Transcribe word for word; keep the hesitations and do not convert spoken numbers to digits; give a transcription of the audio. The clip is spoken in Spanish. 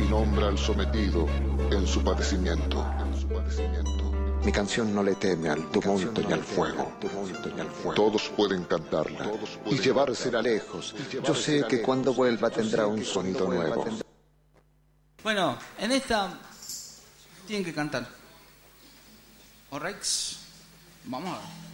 nombra al sometido en su padecimiento. Mi canción no le teme al tumulto ni al fuego. Todos pueden cantarla y llevársela lejos. Yo sé que cuando vuelva tendrá un sonido nuevo. Bueno, en esta tienen que cantar. ¿Alright? Vamos a ver.